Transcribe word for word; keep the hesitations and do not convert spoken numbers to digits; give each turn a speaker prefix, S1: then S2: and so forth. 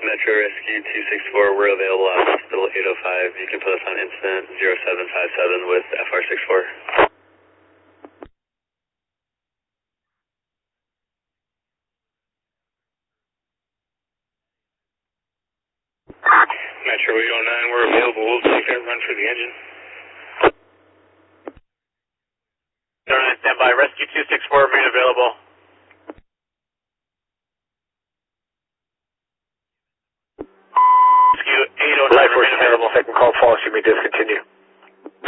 S1: Metro Rescue two six four, we're available at Hospital eight oh five. You can put us on incident zero seven five seven with F R six four. Metro eight oh nine, we're available. We'll take that run for the engine. eight oh nine, stand by. Rescue two six four, remain available. Rescue eight oh nine, remain available.
S2: Second call, false, you may discontinue.